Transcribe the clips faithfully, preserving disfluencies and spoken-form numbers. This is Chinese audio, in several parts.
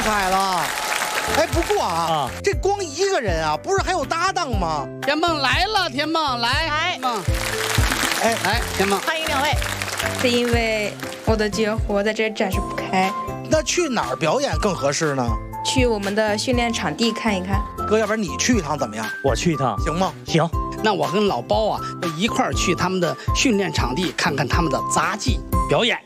害了。哎，不过啊，啊这光一个人啊，不是还有搭档吗？ 田梦来了，田梦来， 来， 梦，哎来，田梦， 欢迎两位。 是因为我的绝活在这展示不开， 那去哪儿表演更合适呢？ 去我们的训练场地看一看。 哥，要不然你去一趟怎么样？ 我去一趟， 行吗？ 行。 那我跟老包啊，一块儿去他们的训练场地看看他们的杂技表演。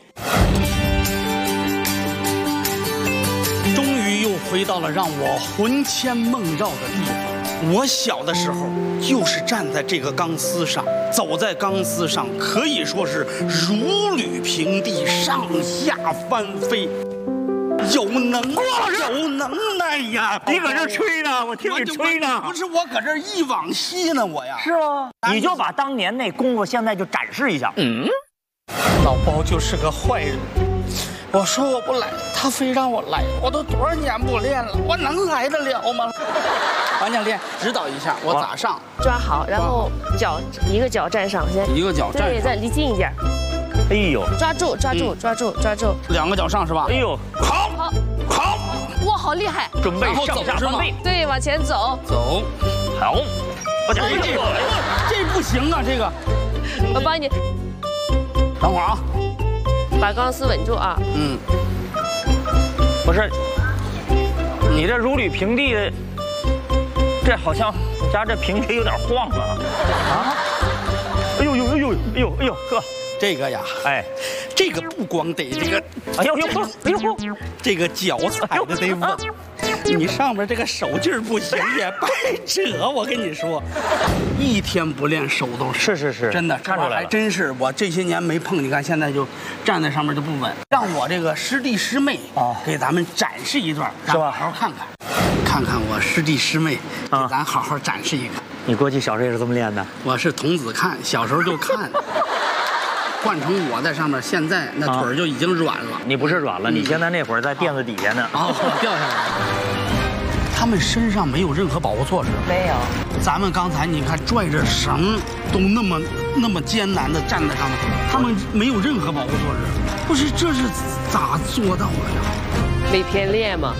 终于又回到了让我魂牵梦绕的地方。我小的时候就是站在这个钢丝上，走在钢丝上，可以说是如履平地，上下翻飞。有能有能耐呀！ 你搁这吹呢，我听你吹呢。 不是我搁这忆往昔呢，我呀。 是吗？你就把当年那功夫现在就展示一下。 嗯，老包就是个坏人。我说我不来，他非让我来，我都多少年不练了，我能来得了吗？王教练指导一下，我咋上？ 抓好，然后脚一个脚站上先， 一个脚站。 对，再离近一点。 哎呦， 抓住，抓住，抓住，抓住， 两个脚上是吧？ 哎呦， 好， 好， 好， 哇，好厉害！ 准备上下翻飞， 对，往前走， 走， 好，我讲这个，这不行啊，这个， 我帮你， 等会儿啊， 把钢丝稳住啊。 嗯， 不是，你这如履平地的，这好像家这平地有点晃啊，啊，哎呦呦哎呦哎呦哎呦哥。 这个呀，哎，这个不光得这个， 哎呦呦，哎呦， 这个脚踩的得稳，你上面这个手劲儿不行也白扯。我跟你说，一天不练手都是是是， 真的看出来了， 还真是我这些年没碰，你看现在就站在上面就不稳。让我这个师弟师妹啊，给咱们展示一段， 是吧？ 好好看看，看看我师弟师妹，给咱好好展示一个。 你过去小时候也是这么练的？ 我是童子看，小时候就看。换成我在上面，现在那腿儿就已经软了。 你不是软了，你现在那会儿在垫子底下呢。 哦，掉下来了。他们身上没有任何保护措施。 没有。 咱们刚才你看拽着绳，都那么那么艰难的站在上面，他们没有任何保护措施。不是，这是咋做到的呀？ 每天练嘛。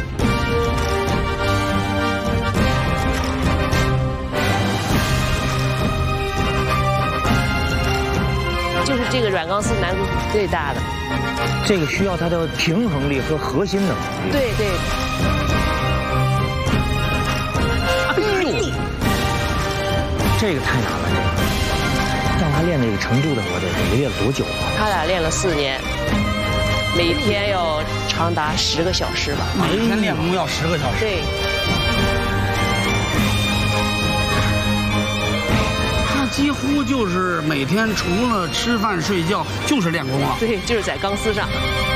就是这个软钢丝难度最大的， 这个需要它的平衡力和核心能力。 对对。 哎呦，这个太难了，这个让他练这个程度的，我得得练了多久啊？ 他俩练了四年，每天要长达十个小时吧。 每天练功要十个小时。 对。 几乎就是每天除了吃饭睡觉就是练功了。 对，就是在钢丝上。